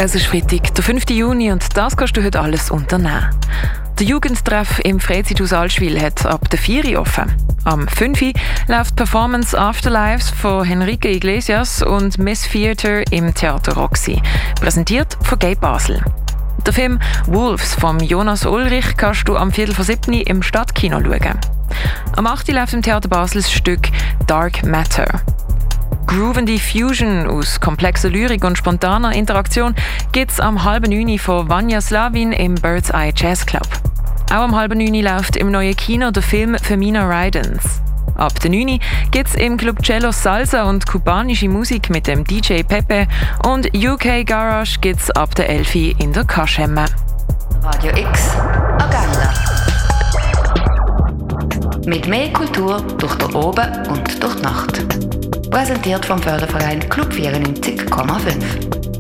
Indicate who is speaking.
Speaker 1: Es ist Freitag, der 5. Juni, und das kannst du heute alles unternehmen. Der Jugendtreff im Freizeithaus Allschwil hat ab der 4 Uhr offen. Am 5 Uhr läuft Performance Afterlives von Henrique Iglesias und Miss Theater im Theater Roxy, präsentiert von Gabe Basel. Der Film «Wolves» von Jonas Ulrich kannst du am 6:45 im Stadtkino schauen. Am 8 Uhr läuft im Theater Basel das Stück «Dark Matter». Groovende Fusion aus komplexer Lyrik und spontaner Interaktion gibt's am 8:30 von Vanya Slavin im Bird's Eye Jazz Club. Auch am 8:30 läuft im neuen Kino der Film «Femina Rydens». Ab der 9 gibt's im Club Cello Salsa und kubanische Musik mit dem DJ Pepe, und UK Garage gibt's ab der 11 in der Kaschemme.
Speaker 2: Radio X Agenda. Mit mehr Kultur durch den Oben und durch die Nacht. Präsentiert vom Förderverein Club 94,5.